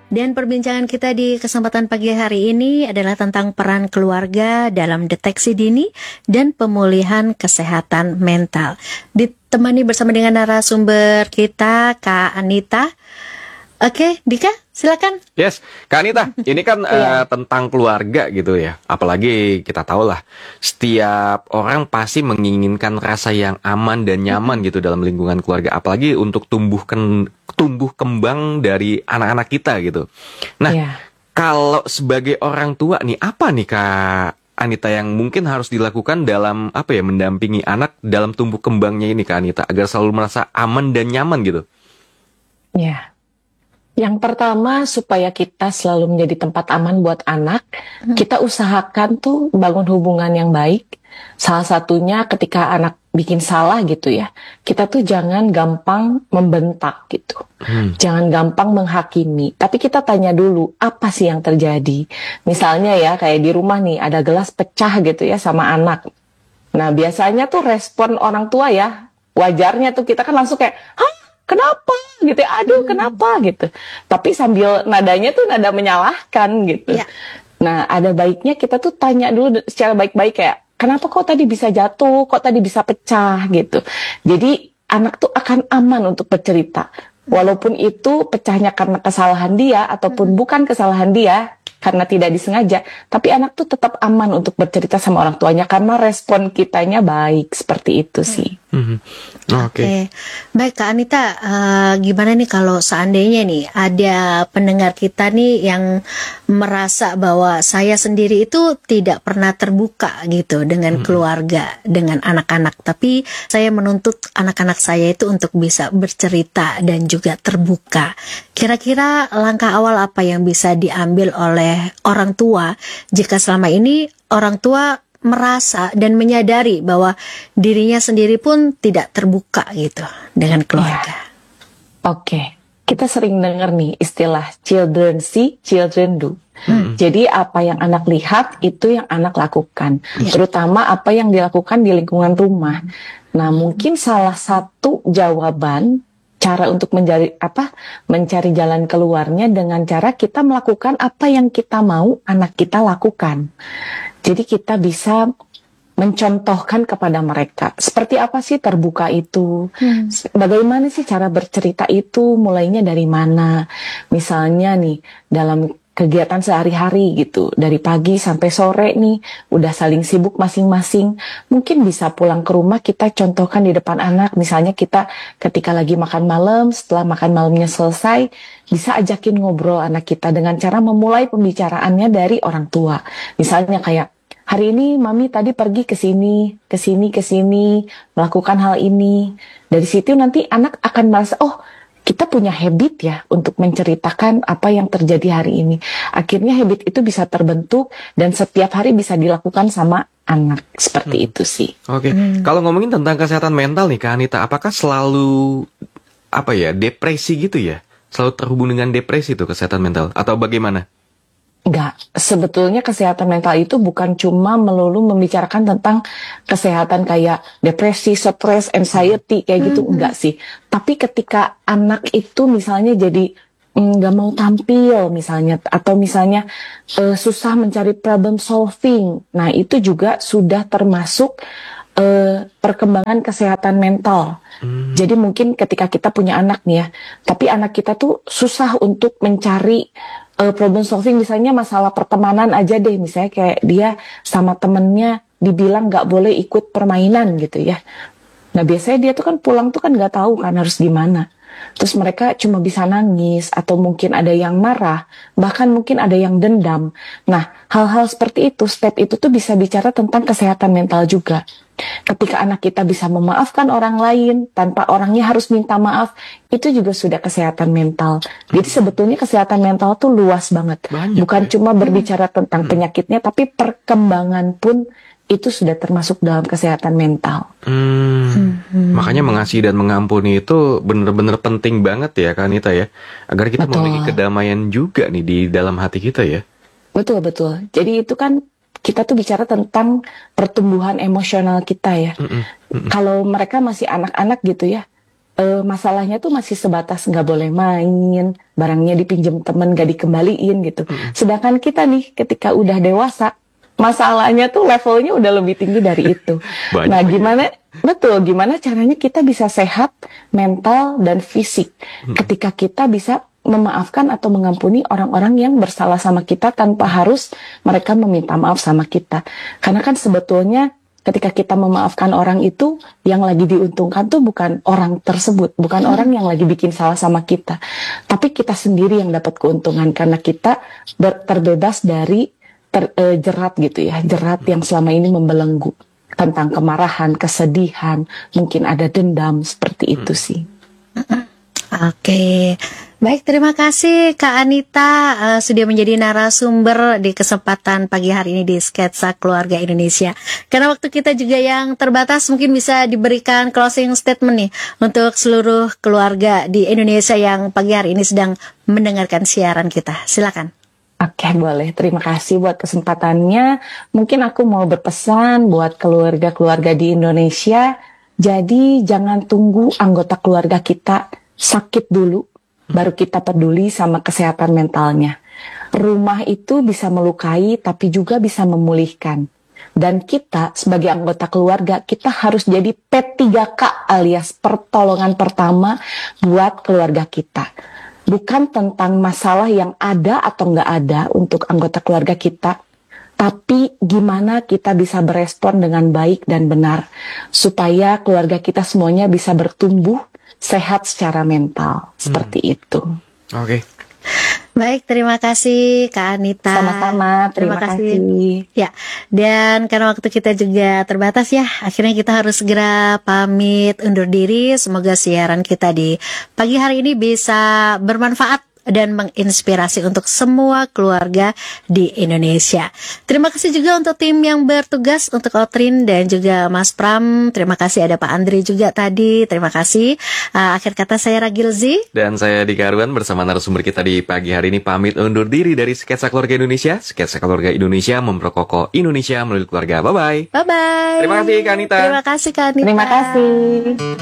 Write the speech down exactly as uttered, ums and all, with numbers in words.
Dan perbincangan kita di kesempatan pagi hari ini adalah tentang peran keluarga dalam deteksi dini dan pemulihan kesehatan mental. Ditemani bersama dengan narasumber kita, Kak Anita. Oke, Dika, silakan. Yes, Kak Anita, ini kan uh, tentang keluarga gitu ya. Apalagi kita tahu lah, setiap orang pasti menginginkan rasa yang aman dan nyaman gitu dalam lingkungan keluarga. Apalagi untuk tumbuhkan tumbuh kembang dari anak-anak kita gitu. Nah, yeah. kalau sebagai orang tua nih, apa nih Kak Anita yang mungkin harus dilakukan dalam apa ya mendampingi anak dalam tumbuh kembangnya ini Kak Anita agar selalu merasa aman dan nyaman gitu? Ya. Yeah. Yang pertama, supaya kita selalu menjadi tempat aman buat anak, hmm. kita usahakan tuh bangun hubungan yang baik. Salah satunya ketika anak bikin salah gitu ya, kita tuh jangan gampang membentak gitu. Hmm. Jangan gampang menghakimi. Tapi kita tanya dulu, apa sih yang terjadi? Misalnya ya, kayak di rumah nih, ada gelas pecah gitu ya sama anak. Nah, biasanya tuh respon orang tua ya, wajarnya tuh kita kan langsung kayak, hah? Kenapa gitu, aduh kenapa gitu. Tapi sambil nadanya tuh nada menyalahkan gitu. Ya. Nah ada baiknya kita tuh tanya dulu secara baik-baik kayak, kenapa kok tadi bisa jatuh, kok tadi bisa pecah gitu. Jadi anak tuh akan aman untuk bercerita. Walaupun itu pecahnya karena kesalahan dia ataupun hmm. bukan kesalahan dia, karena tidak disengaja, tapi anak tuh tetap aman untuk bercerita sama orang tuanya karena respon kitanya baik, seperti itu sih. Hmm. Oke. Okay. Baik Kak Anita, uh, gimana nih kalau seandainya nih ada pendengar kita nih yang merasa bahwa saya sendiri itu tidak pernah terbuka gitu dengan hmm. keluarga, dengan anak-anak, tapi saya menuntut anak-anak saya itu untuk bisa bercerita dan juga terbuka. Kira-kira langkah awal apa yang bisa diambil oleh orang tua jika selama ini orang tua merasa dan menyadari bahwa dirinya sendiri pun tidak terbuka gitu dengan keluarga? Ya. Oke, kita sering dengar nih istilah children see, children do. Hmm. Jadi apa yang anak lihat itu yang anak lakukan, ya. Terutama apa yang dilakukan di lingkungan rumah. Nah, mungkin salah satu jawaban cara untuk mencari apa mencari jalan keluarnya dengan cara kita melakukan apa yang kita mau anak kita lakukan. Jadi kita bisa mencontohkan kepada mereka seperti apa sih terbuka itu, hmm. bagaimana sih cara bercerita itu, mulainya dari mana. Misalnya nih dalam kegiatan sehari-hari gitu, dari pagi sampai sore nih, udah saling sibuk masing-masing, mungkin bisa pulang ke rumah kita contohkan di depan anak, misalnya kita ketika lagi makan malam, setelah makan malamnya selesai, bisa ajakin ngobrol anak kita dengan cara memulai pembicaraannya dari orang tua. Misalnya kayak, hari ini mami tadi pergi ke sini, ke sini, ke sini, melakukan hal ini. Dari situ nanti anak akan merasa, oh, kita punya habit ya untuk menceritakan apa yang terjadi hari ini. Akhirnya habit itu bisa terbentuk dan setiap hari bisa dilakukan sama anak. Seperti hmm. itu sih. Oke, okay. hmm. Kalau ngomongin tentang kesehatan mental nih Kak Anita, apakah selalu apa ya depresi gitu ya? Selalu terhubung dengan depresi tuh kesehatan mental atau bagaimana? Enggak, sebetulnya kesehatan mental itu bukan cuma melulu membicarakan tentang kesehatan kayak depresi, stres, anxiety, kayak gitu, mm-hmm. enggak sih. Tapi ketika anak itu misalnya jadi nggak mau tampil misalnya, atau misalnya uh, susah mencari problem solving, nah itu juga sudah termasuk uh, perkembangan kesehatan mental. Mm-hmm. Jadi mungkin ketika kita punya anak nih ya, tapi anak kita tuh susah untuk mencari Uh, problem solving, misalnya masalah pertemanan aja deh, misalnya kayak dia sama temennya dibilang nggak boleh ikut permainan gitu ya. Nah biasanya dia tuh kan pulang tuh kan nggak tahu kan harus gimana. Terus mereka cuma bisa nangis atau mungkin ada yang marah, bahkan mungkin ada yang dendam. Nah hal-hal seperti itu, step itu tuh bisa bicara tentang kesehatan mental juga. Ketika anak kita bisa memaafkan orang lain tanpa orangnya harus minta maaf, itu juga sudah kesehatan mental. Jadi sebetulnya kesehatan mental tuh luas banget. Banyak, bukan ya? Cuma berbicara tentang hmm. penyakitnya, tapi perkembangan pun itu sudah termasuk dalam kesehatan mental. Hmm. Hmm. Makanya mengasihi dan mengampuni itu benar-benar penting banget ya Kak Anita ya, agar kita betul. Memiliki kedamaian juga nih di dalam hati kita ya. Betul betul. Jadi itu kan kita tuh bicara tentang pertumbuhan emosional kita ya. Mm-mm. Mm-mm. Kalau mereka masih anak-anak gitu ya, uh, masalahnya tuh masih sebatas nggak boleh main, barangnya dipinjam temen nggak dikembaliin gitu. Hmm. Sedangkan kita nih ketika udah dewasa, masalahnya tuh levelnya udah lebih tinggi dari itu. Nah, gimana? Betul, gimana caranya kita bisa sehat mental dan fisik hmm. ketika kita bisa memaafkan atau mengampuni orang-orang yang bersalah sama kita tanpa harus mereka meminta maaf sama kita. Karena kan sebetulnya ketika kita memaafkan orang itu, yang lagi diuntungkan tuh bukan orang tersebut, bukan hmm. orang yang lagi bikin salah sama kita, tapi kita sendiri yang dapat keuntungan karena kita ber- terbebas dari ter- eh, jerat gitu ya, jerat yang selama ini membelenggu tentang kemarahan, kesedihan, mungkin ada dendam, seperti itu sih. Oke, baik, terima kasih Kak Anita uh, sudah menjadi narasumber di kesempatan pagi hari ini di Sketsa Keluarga Indonesia. Karena waktu kita juga yang terbatas, mungkin bisa diberikan closing statement nih untuk seluruh keluarga di Indonesia yang pagi hari ini sedang mendengarkan siaran kita. Silakan. Oke, boleh. Terima kasih buat kesempatannya. Mungkin aku mau berpesan buat keluarga-keluarga di Indonesia. Jadi jangan tunggu anggota keluarga kita sakit dulu, baru kita peduli sama kesehatan mentalnya. Rumah itu bisa melukai, tapi juga bisa memulihkan. Dan kita sebagai anggota keluarga, kita harus jadi P tiga K alias pertolongan pertama buat keluarga kita. Bukan tentang masalah yang ada atau nggak ada untuk anggota keluarga kita, tapi gimana kita bisa berespon dengan baik dan benar, supaya keluarga kita semuanya bisa bertumbuh sehat secara mental, seperti hmm. itu. Oke. Okay. Baik, terima kasih Kak Anita. Sama-sama, terima, terima kasih. kasih. Ya, dan karena waktu kita juga terbatas ya, akhirnya kita harus segera pamit undur diri. Semoga siaran kita di pagi hari ini bisa bermanfaat dan menginspirasi untuk semua keluarga di Indonesia. Terima kasih juga untuk tim yang bertugas, untuk Otrin dan juga Mas Pram. Terima kasih ada Pak Andri juga tadi. Terima kasih. Uh, akhir kata saya Ragilzi. Dan saya Dika Arwan bersama narasumber kita di pagi hari ini pamit undur diri dari Sketsa Keluarga Indonesia. Sketsa Keluarga Indonesia memperkokoh Indonesia melalui keluarga. Bye-bye. Bye-bye. Terima kasih Kak Anita. Terima kasih Kak Anita. Terima kasih.